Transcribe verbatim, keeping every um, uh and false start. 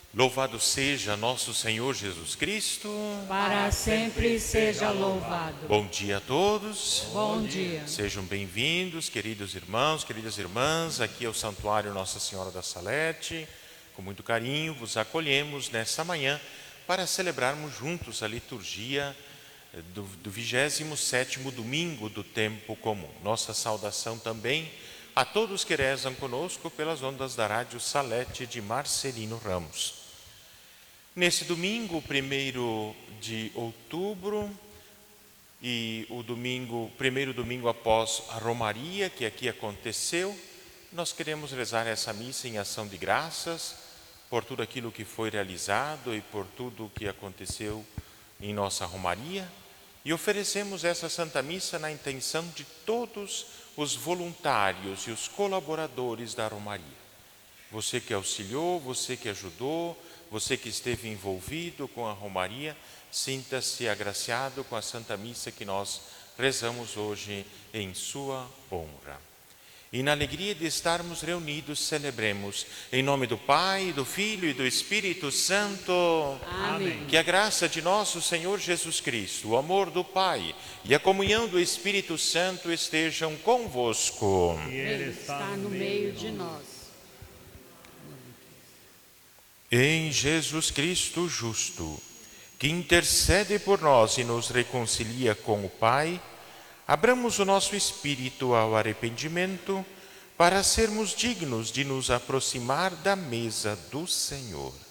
Louvado seja nosso Senhor Jesus Cristo. Para sempre seja louvado. Bom dia a todos. Bom dia. Sejam bem-vindos, queridos irmãos, queridas irmãs, aqui ao Santuário Nossa Senhora da Salete. Com muito carinho vos acolhemos nesta manhã para celebrarmos juntos a liturgia do, do vigésimo sétimo domingo do tempo comum. Nossa saudação também a todos que rezam conosco pelas ondas da Rádio Salete de Marcelino Ramos. Nesse domingo, primeiro de outubro, e o domingo, primeiro domingo após a Romaria, que aqui aconteceu, nós queremos rezar essa missa em ação de graças por tudo aquilo que foi realizado e por tudo o que aconteceu em nossa Romaria, e oferecemos essa Santa Missa na intenção de todos os voluntários e os colaboradores da Romaria. Você que auxiliou, você que ajudou, você que esteve envolvido com a Romaria, sinta-se agraciado com a Santa Missa que nós rezamos hoje em sua honra. E na alegria de estarmos reunidos, celebremos em nome do Pai, do Filho e do Espírito Santo. Amém. Que a graça de nosso Senhor Jesus Cristo, o amor do Pai e a comunhão do Espírito Santo estejam convosco. Ele está no meio de nós. Em Jesus Cristo justo, que intercede por nós e nos reconcilia com o Pai, abramos o nosso espírito ao arrependimento para sermos dignos de nos aproximar da mesa do Senhor.